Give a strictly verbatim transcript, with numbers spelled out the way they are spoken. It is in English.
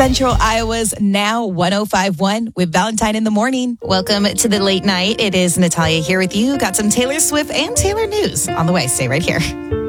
Central Iowa's Now one oh five point one with Valentine in the Morning. Welcome to the late night. It is Natalia here with you. Got some Taylor Swift and Taylor news on the way. Stay right here.